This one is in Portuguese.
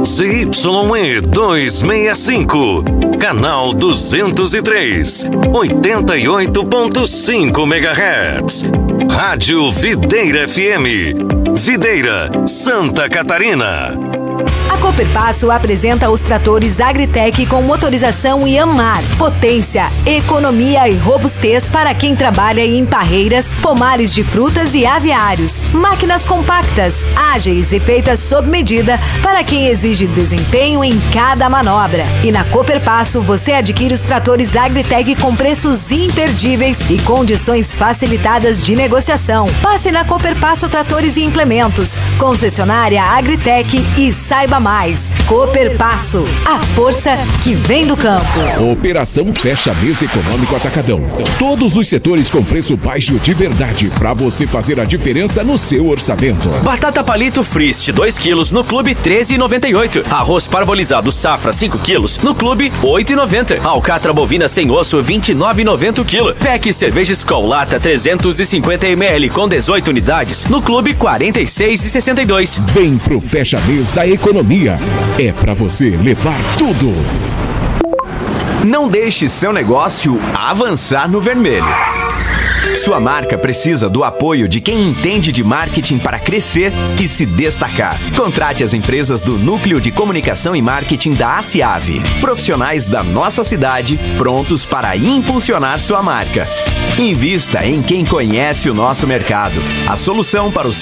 ZYE 265, canal 203, 88.5 MHz. Rádio Videira FM, Videira, Santa Catarina. A Cooperpasso apresenta os tratores Agritec com motorização Yanmar, potência, economia e robustez para quem trabalha em parreiras, pomares de frutas e aviários. Máquinas compactas, ágeis e feitas sob medida para quem exige desempenho em cada manobra. E na Cooperpasso você adquire os tratores Agritec com preços imperdíveis e condições facilitadas de negociação. Passe na Cooperpasso Tratores e Implementos, concessionária Agritec, e saiba mais. Cooperpasso, a força que vem do campo. Operação Fecha Mês Econômico Atacadão. Todos os setores com preço baixo de verdade para você fazer a diferença no seu orçamento. Batata palito Frist 2 kg no Clube 13,98. Arroz parbolizado Safra 5 kg no Clube 8,90. Alcatra bovina sem osso 29,90 o quilo. Pack cerveja Skol lata 350 ml com 18 unidades no Clube 46,62. Vem pro Fecha Mês da Economia. É pra você levar tudo. Não deixe seu negócio avançar no vermelho. Sua marca precisa do apoio de quem entende de marketing para crescer e se destacar. Contrate as empresas do Núcleo de Comunicação e Marketing da ACIAV. Profissionais da nossa cidade prontos para impulsionar sua marca. Invista em quem conhece o nosso mercado. A solução para o